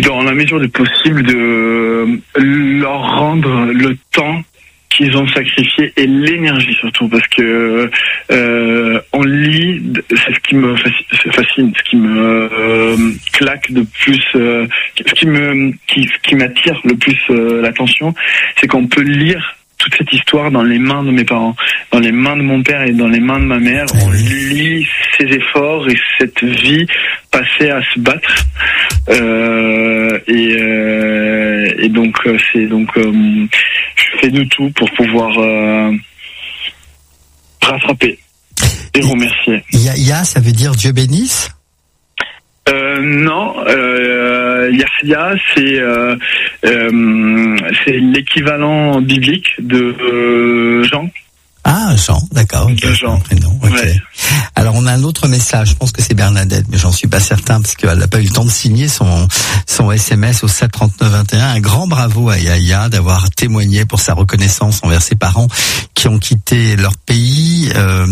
dans la mesure du possible, de leur rendre le temps qu'ils ont sacrifié et l'énergie surtout, parce que on lit, c'est ce qui me fascine, ce qui me claque de plus, ce qui m'attire le plus l'attention, c'est qu'on peut lire toute cette histoire dans les mains de mes parents, dans les mains de mon père et dans les mains de ma mère. On lit ces efforts et cette vie passée à se battre, et donc je fais de tout pour pouvoir rattraper et remercier. Ya, ça veut dire Dieu bénisse? Non, Yahya, c'est l'équivalent biblique de Jean. Ah, Jean, d'accord. De Jean. Prénom, okay. Ouais. Alors, on a un autre message. Je pense que c'est Bernadette, mais j'en suis pas certain parce qu'elle n'a pas eu le temps de signer son SMS au 73921. Un grand bravo à Yahya d'avoir témoigné pour sa reconnaissance envers ses parents qui ont quitté leur pays,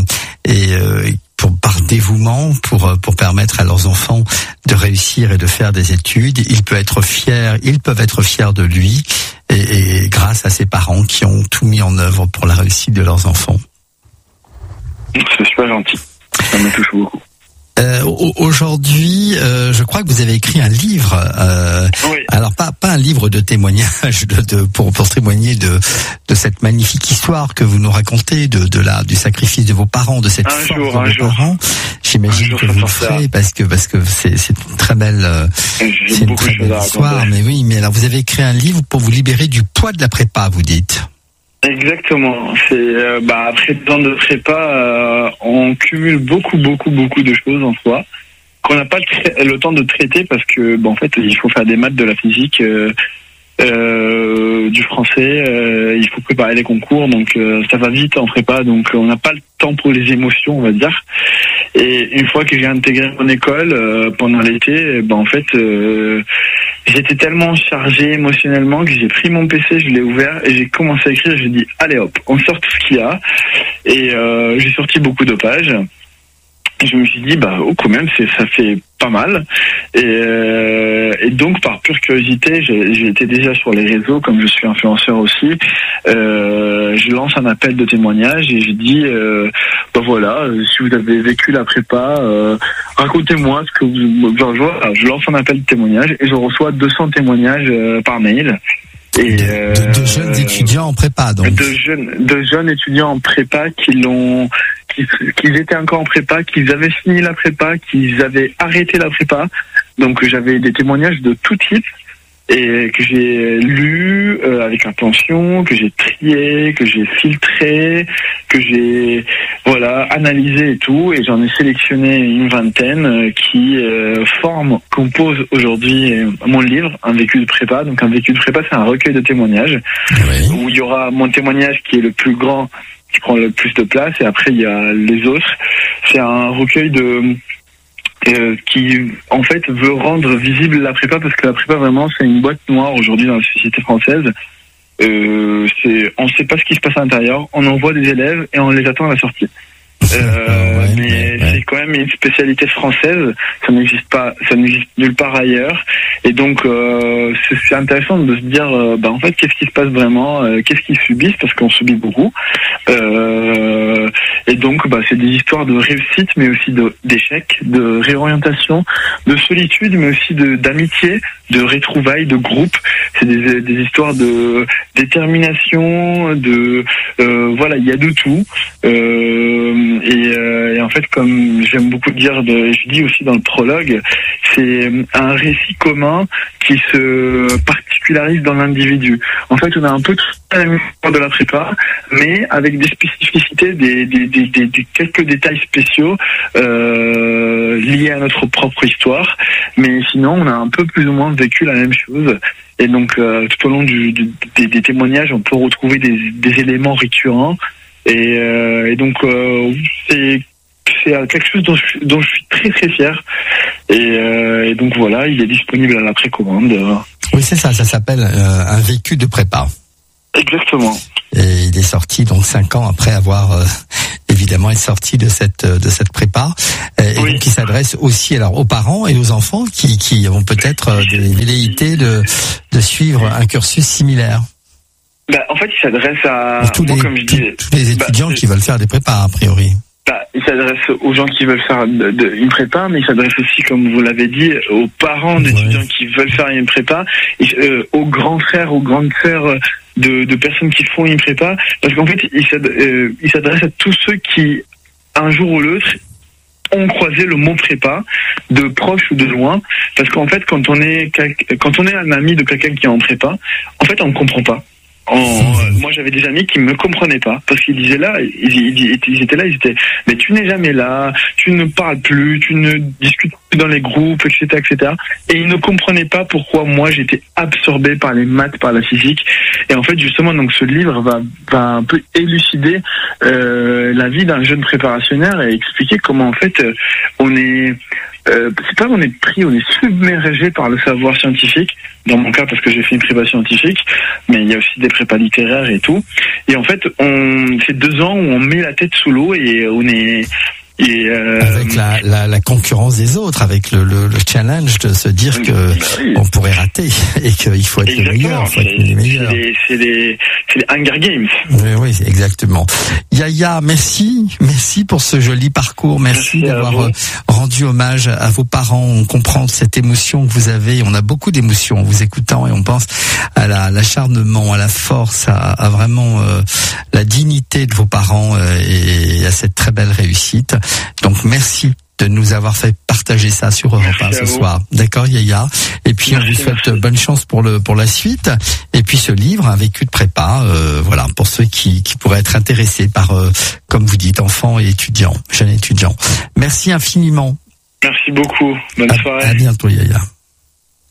par dévouement, pour permettre à leurs enfants de réussir et de faire des études. Ils peuvent être fiers de lui, et grâce à ses parents qui ont tout mis en œuvre pour la réussite de leurs enfants. C'est super gentil. Ça me touche beaucoup. Aujourd'hui, je crois que vous avez écrit un livre. Oui. Alors pas un livre de témoignage pour témoigner de cette magnifique histoire que vous nous racontez du sacrifice de vos parents, de cette force de vos parents. J'imagine que vous le ferez parce que c'est une très belle histoire. Mais oui, mais alors vous avez écrit un livre pour vous libérer du poids de la prépa, vous dites. Exactement. C'est après 2 ans de prépa, on cumule beaucoup de choses en soi qu'on n'a pas le temps de traiter parce que en fait il faut faire des maths, de la physique, du français, il faut préparer les concours, donc ça va vite en prépa, donc on n'a pas le temps pour les émotions, on va dire. Et une fois que j'ai intégré mon école pendant l'été, en fait j'étais tellement chargé émotionnellement que j'ai pris mon PC, je l'ai ouvert et j'ai commencé à écrire. J'ai dit allez hop, on sort tout ce qu'il y a, et j'ai sorti beaucoup de pages. Et je me suis dit quand même ça fait pas mal, et donc par pure curiosité, j'ai été déjà sur les réseaux, comme je suis influenceur aussi, je lance un appel de témoignage et je dis voilà, si vous avez vécu la prépa, racontez-moi ce que vous... je lance un appel de témoignage et je reçois 200 témoignages par mail. Et de jeunes étudiants en prépa, donc. De jeunes étudiants en prépa qu'ils étaient encore en prépa, qu'ils avaient fini la prépa, qu'ils avaient arrêté la prépa. Donc j'avais des témoignages de tout type et que j'ai lus avec attention, que j'ai trié, que j'ai filtré, que j'ai analysé et tout, et j'en ai sélectionné une vingtaine qui composent aujourd'hui mon livre, Un vécu de prépa. Donc un vécu de prépa, c'est un recueil de témoignages, oui, où il y aura mon témoignage qui est le plus grand, qui prend le plus de place, et après il y a les autres. C'est un recueil qui en fait veut rendre visible la prépa, parce que la prépa vraiment c'est une boîte noire aujourd'hui dans la société française. On ne sait pas ce qui se passe à l'intérieur, on envoie des élèves et on les attend à la sortie. Mais c'est quand même une spécialité française, ça n'existe nulle part ailleurs, et donc c'est intéressant de se dire en fait qu'est-ce qui se passe vraiment, qu'est-ce qu'ils subissent, parce qu'on subit beaucoup, et donc c'est des histoires de réussite, mais aussi d'échecs, de réorientation, de solitude, mais aussi d'amitié, de retrouvailles, de groupe. C'est des histoires de détermination, il y a de tout. Et en fait, comme j'aime beaucoup dire, je dis aussi dans le prologue, c'est un récit commun qui se particularise dans l'individu. En fait, on a un peu tout la même histoire de la prépa, mais avec des spécificités, des quelques détails spéciaux liés à notre propre histoire. Mais sinon, on a un peu plus ou moins vécu la même chose. Et donc, tout au long des témoignages, on peut retrouver des éléments récurrents. Et donc c'est quelque chose dont je suis très très fier, et donc voilà, il est disponible à la précommande. Oui, c'est ça s'appelle Un vécu de prépa. Exactement. Et il est sorti donc 5 ans après avoir évidemment est sorti de cette prépa. Et donc il s'adresse aussi alors aux parents et aux enfants qui ont peut-être des velléités de suivre un cursus similaire. En fait, il s'adresse à tous les étudiants qui veulent faire des prépas a priori. Il s'adresse aux gens qui veulent faire une prépa, mais il s'adresse aussi, comme vous l'avez dit, aux parents d'étudiants qui veulent faire une prépa, aux grands frères, aux grandes sœurs de personnes qui font une prépa, parce qu'en fait, il s'adresse à tous ceux qui, un jour ou l'autre, ont croisé le mot prépa, de proche ou de loin, parce qu'en fait, quand on est un ami de quelqu'un qui est en prépa, en fait, on ne comprend pas. Moi j'avais des amis qui me comprenaient pas parce qu'ils disaient là, ils étaient là, mais tu n'es jamais là, tu ne parles plus, tu ne discutes plus dans les groupes, etc. Et ils ne comprenaient pas pourquoi moi j'étais absorbé par les maths, par la physique. Et en fait justement donc ce livre va un peu élucider la vie d'un jeune préparationnaire et expliquer comment en fait on est c'est pas qu'on est pris, on est submergé par le savoir scientifique, dans mon cas parce que j'ai fait une prépa scientifique, mais il y a aussi des prépas littéraires et tout. Et en fait, c'est 2 ans où on met la tête sous l'eau et on est... avec la concurrence des autres, avec le challenge de se dire que on pourrait rater et qu'il faut être le meilleur, faut être les meilleurs. C'est les Hunger Games. Oui, exactement. Yaya, merci pour ce joli parcours. Merci d'avoir rendu hommage à vos parents. On comprend cette émotion que vous avez. On a beaucoup d'émotions en vous écoutant et on pense à l'acharnement, à la force, à vraiment la dignité de vos parents et à cette très belle réussite. Donc merci de nous avoir fait partager ça sur Europe 1 ce soir. D'accord, Yaya. Et puis on vous souhaite bonne chance pour la suite. Et puis ce livre, Un vécu de prépa, voilà, pour ceux qui pourraient être intéressés par, comme vous dites, enfants et étudiants, jeunes étudiants. Merci infiniment. Merci beaucoup. Bonne soirée. À bientôt, Yaya.